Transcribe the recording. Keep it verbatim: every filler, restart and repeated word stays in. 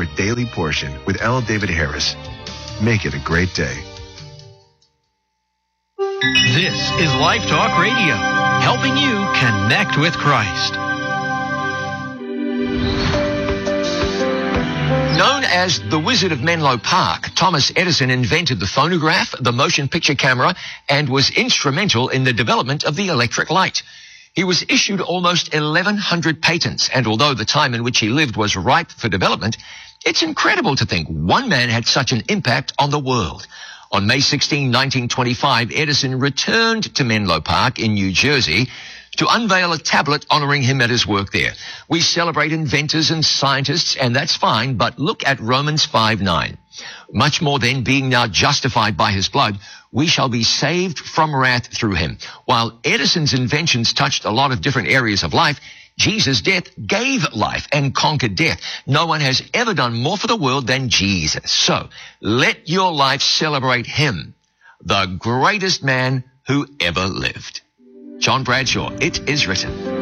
favorite daily portion with L. David Harris. Make it a great day. This is Life Talk Radio, helping you connect with Christ. Known as the Wizard of Menlo Park, Thomas Edison invented the phonograph, the motion picture camera, and was instrumental in the development of the electric light. He was issued almost eleven hundred patents, and although the time in which he lived was ripe for development, it's incredible to think one man had such an impact on the world. On May sixteenth, nineteen twenty-five, Edison returned to Menlo Park in New Jersey to unveil a tablet honoring him at his work there. We celebrate inventors and scientists, and that's fine, but look at Romans five nine. Much more then, being now justified by his blood, we shall be saved from wrath through him. While Edison's inventions touched a lot of different areas of life, Jesus' death gave life and conquered death. No one has ever done more for the world than Jesus. So let your life celebrate him, the greatest man who ever lived. John Bradshaw, It Is Written.